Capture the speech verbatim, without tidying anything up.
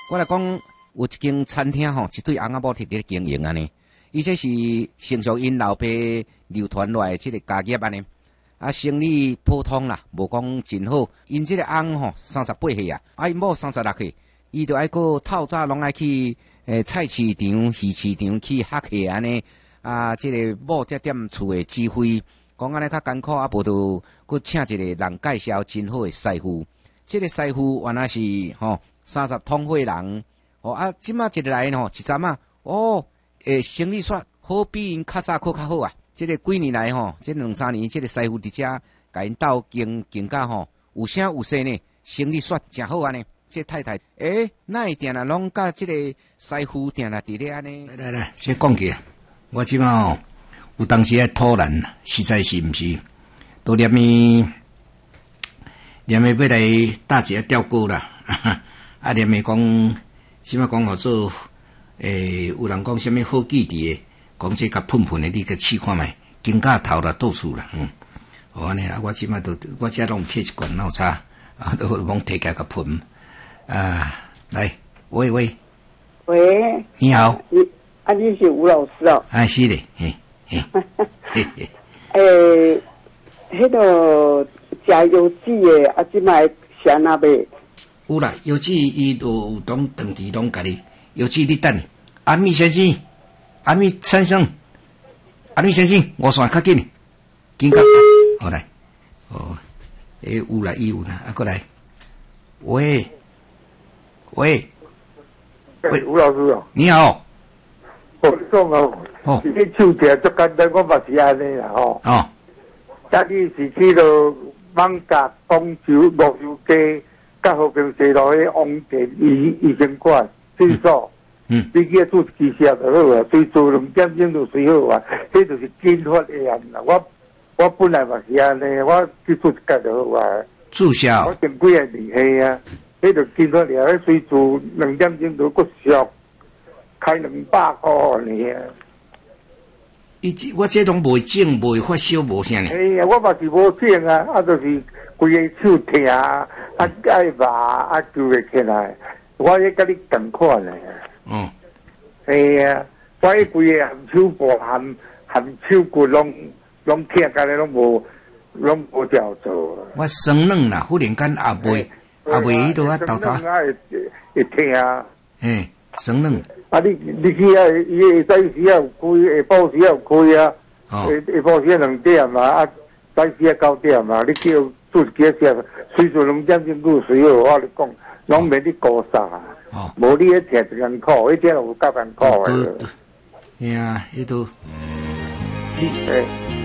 我来讲，有一间餐厅吼，一对翁仔某伫咧经营安尼，伊这是承续因老爸流传落来即个家业安尼，啊，生意普通啦，无讲真好。因即个翁吼三十八岁啊，啊因某三十六岁，伊着爱个透早拢爱去诶菜市场、鱼市场去学客安尼，啊，即、这个某才点厝诶指挥，讲安尼较艰苦，啊无着佮请一个人介绍真好诶师傅。即、这个师傅原来是吼。三十通岁人，哦啊，即马一日来吼，一阵啊，哦，诶，生意煞好比因较早可较好啊。即、这个几年来吼，即两三年，即、這個师傅伫遮甲因斗经经甲吼，有声有势呢，生意煞真好安尼。即、這個、太太，诶，哪会定啦拢甲即个师傅定啦伫咧安尼？ 来来来，先讲起啊，我即马吼有当时啊突然，实在是毋是，都念伊念伊要来搭一个吊钩啦。啊！连咪讲，什么讲好做？诶、欸，有人讲什么好记伫诶，讲这甲喷喷诶，你个试看觅，金甲头啦倒数啦，嗯，哦安尼啊，我即摆都我遮拢摕一罐脑茶，啊，都拢摕起来甲喷，啊，来，喂喂， 喂， 你好， 你啊，你是吴老师哦？ 啊，是咧，嘿，嘿，嘿嘿， 诶，迄个食油脂诶，啊，即摆是安那卖？ 有啦，油脂伊都有当长期拢甲你，油脂你等，安米先生，安米先生，安米先生，我算较紧，紧甲，好来，哦，诶有啦，伊有啦，啊过来，喂，喂， 喂，吴老师哦， 你好， 我讲哦， 哦， 你手者足简单，我嘛是安尼啦吼， 哦， 家己是去到艋舺、广州、梧州街。甲和平西路迄王店医医生馆诊所， 嗯， 你去做技师就好啊，随做两点钟就随好啊，迄就是经发的人啦。我我本来嘛是安尼，我去做一届就好啊。 注销。 我前几个年系啊，迄就经发了，迄随做两点钟就佫俗，开两百块呢啊。 伊我这拢袂整袂发烧无啥呢。 哎呀，我嘛是无整啊，啊就是规个手疼啊。啊，爱麻啊，救袂起来。我咧甲你同款咧。 嗯。 系啊，我迄规个含手部、含含手骨拢拢疼，干咧拢无拢无调做。 我生冷啦，忽然间也袂也袂迄度啊，豆豆。 生冷啊会会疼啊。 嘿，生冷。 啊，你你去啊，伊下早时啊有开，下晡时啊有开啊。哦。下下晡时两点嘛，啊早时啊九点嘛，你去做一个食。随做两点钟够随好，我你讲，拢免你顾啥， 哦， 无你迄摕一艰苦，迄点有够艰苦诶。 哎呀，迄都， 诶。